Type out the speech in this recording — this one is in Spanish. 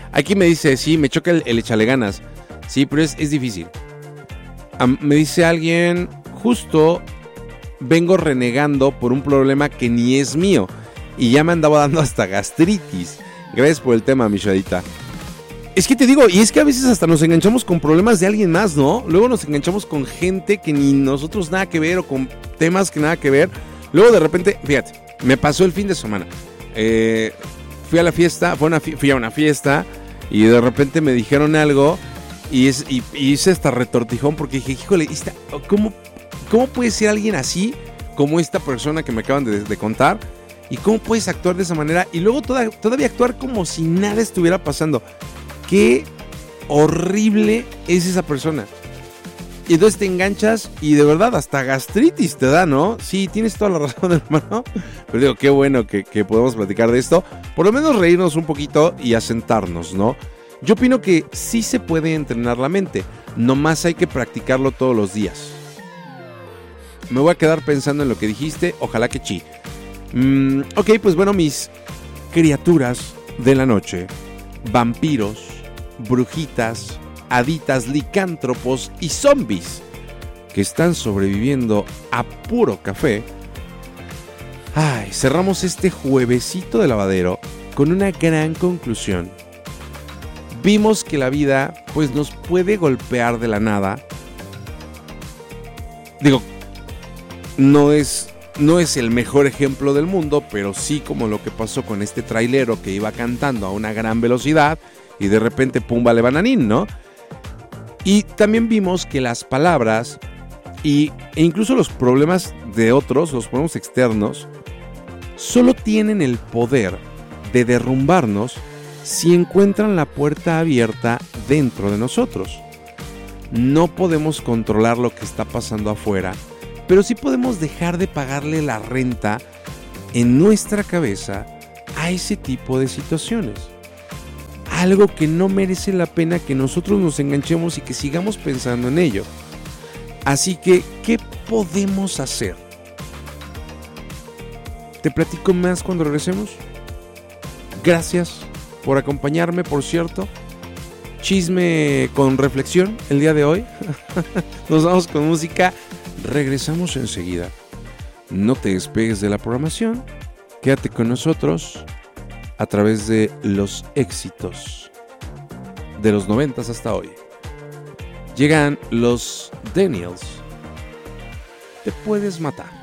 Aquí me dice, sí, me choca el échale ganas. Sí, pero es difícil. Me dice alguien, justo vengo renegando por un problema que ni es mío. Y ya me andaba dando hasta gastritis. Gracias por el tema, mi Shadita. Es que te digo, y es que a veces hasta nos enganchamos con problemas de alguien más, ¿no? Luego nos enganchamos con gente que ni nosotros nada que ver o con temas que nada que ver. Luego de repente, fíjate, me pasó el fin de semana. Fui a la fiesta, fui a una fiesta y de repente me dijeron algo y hice hasta retortijón porque dije, híjole, ¿cómo puede ser alguien así como esta persona que me acaban de contar? ¿Y cómo puedes actuar de esa manera? Y luego todavía actuar como si nada estuviera pasando. Qué horrible es esa persona. Y entonces te enganchas y de verdad hasta gastritis te da, ¿no? Sí, tienes toda la razón, hermano. Pero digo, qué bueno que podemos platicar de esto. Por lo menos reírnos un poquito y asentarnos, ¿no? Yo opino que sí se puede entrenar la mente. Nomás hay que practicarlo todos los días. Me voy a quedar pensando en lo que dijiste. Ojalá que sí. Ok, pues bueno, mis criaturas de la noche, vampiros, brujitas, haditas, licántropos y zombies que están sobreviviendo a puro café. Ay, cerramos este juevesito de lavadero con una gran conclusión. Vimos que la vida pues nos puede golpear de la nada. Digo, no es el mejor ejemplo del mundo, pero sí como lo que pasó con este trailero que iba cantando a una gran velocidad y de repente pum, vale bananín, ¿no? Y también vimos que las palabras e incluso los problemas de otros, los problemas externos, solo tienen el poder de derrumbarnos si encuentran la puerta abierta dentro de nosotros. No podemos controlar lo que está pasando afuera, pero sí podemos dejar de pagarle la renta en nuestra cabeza a ese tipo de situaciones. Algo que no merece la pena que nosotros nos enganchemos y que sigamos pensando en ello. Así que, ¿qué podemos hacer? Te platico más cuando regresemos. Gracias por acompañarme, por cierto. Chisme con reflexión el día de hoy. Nos vamos con música. Regresamos enseguida. No te despegues de la programación. Quédate con nosotros a través de los éxitos de los 90s hasta hoy. Llegan los Daniels. Te puedes matar.